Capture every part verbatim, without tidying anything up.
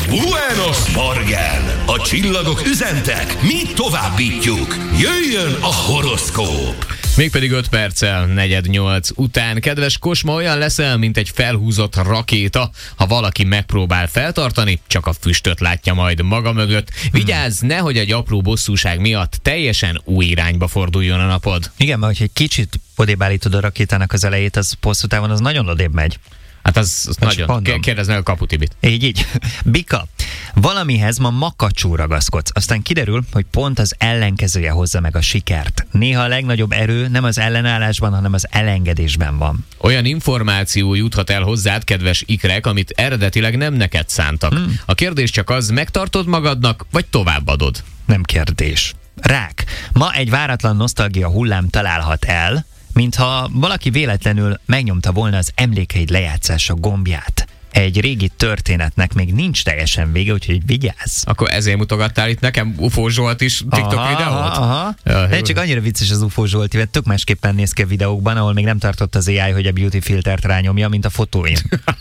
Buenos Morgen! A csillagok üzentek, mi továbbítjuk. Jöjjön a horoszkóp! Mégpedig öt perccel negyed nyolc után. Kedves Kosma, olyan leszel, mint egy felhúzott rakéta. Ha valaki megpróbál feltartani, csak a füstöt látja majd maga mögött. Vigyázz, nehogy egy apró bosszúság miatt teljesen új irányba forduljon a napod. Igen, mert hogyha egy kicsit odébb állítod a rakétának az elejét, az hosszú távon az nagyon odébb megy. Hát az, az nagyon. Kérdezd meg a Kaputibit. Így, így. Bika, valamihez ma makacsú ragaszkodsz, aztán kiderül, hogy pont az ellenkezője hozza meg a sikert. Néha a legnagyobb erő nem az ellenállásban, hanem az elengedésben van. Olyan információ juthat el hozzád, kedves ikrek, amit eredetileg nem neked szántak. Hmm. A kérdés csak az, megtartod magadnak, vagy továbbadod? Nem kérdés. Rák. Ma egy váratlan nosztalgia hullám találhat el, mintha valaki véletlenül megnyomta volna az emlékeid lejátszása gombját. Egy régi történetnek még nincs teljesen vége, úgyhogy vigyázz. Akkor ezért mutogattál itt nekem u f o Zsolt is TikTok aha, videót? Aha, aha. De csak annyira vicces az u f o Zsolti, mert tök másképpen néz ki a videókban, ahol még nem tartott az á i, hogy a beauty filtert rányomja, mint a fotóin.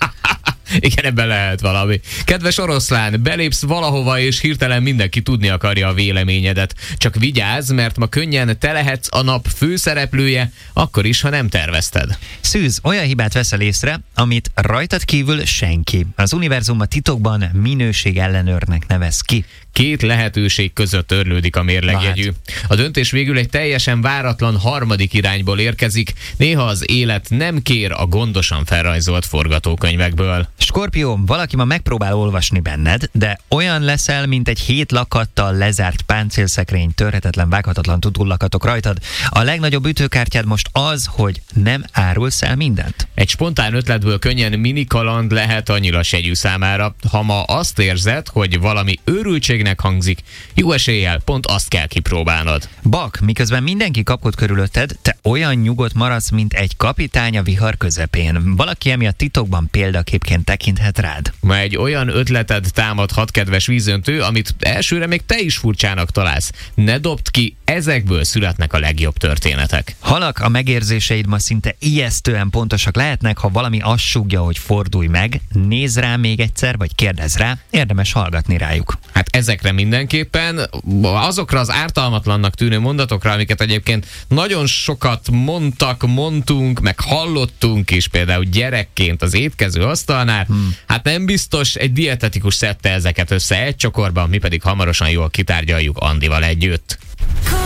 Igen, ebben lehet valami. Kedves oroszlán, belépsz valahova, és hirtelen mindenki tudni akarja a véleményedet. Csak vigyázz, mert ma könnyen te lehetsz a nap főszereplője, akkor is, ha nem tervezted. Szűz, olyan hibát veszel észre, amit rajtad kívül senki. Az univerzum a titokban minőség ellenőrnek nevez ki. Két lehetőség között törlődik a mérlegjegyű. A döntés végül egy teljesen váratlan harmadik irányból érkezik. Néha az élet nem kér a gondosan felrajzolt forgatókönyvekből. Skorpió, valaki ma megpróbál olvasni benned, de olyan leszel, mint egy hét lakattal lezárt páncélszekrény, törhetetlen, vághatatlan tudullakatok rajtad. A legnagyobb ütőkártyád most az, hogy nem árulsz el mindent. Egy spontán ötletből könnyen mini kaland lehet a nyilasegyű számára. Ha ma azt érzed, hogy valami őrültségnek hangzik, jó eséllyel pont azt kell kipróbálnod. Bak, miközben mindenki kapkod körülötted, te olyan nyugodt maradsz, mint egy kapitány a vihar közepén. Valaki emiatt titokban példaképként tekinthet rád. Ma egy olyan ötleted támadhat, kedves vízöntő, amit elsőre még te is furcsának találsz. Ne dobd ki, ezekből születnek a legjobb történetek. Halak, a megérzéseid ma szinte ijesztően pontosak lehetnek, ha valami azt sugja, hogy fordulj meg, nézz rá még egyszer, vagy kérdezz rá, érdemes hallgatni rájuk. Hát ezekre mindenképpen, azokra az ártalmatlannak tűnő mondatokra, amiket egyébként nagyon sokat mondtak, mondtunk, meg hallottunk is, például gyerekként az étkező asztalnál, hmm. hát nem biztos egy dietetikus szedte ezeket össze egy csokorban, mi pedig hamarosan jól kitárgyaljuk Andival együtt.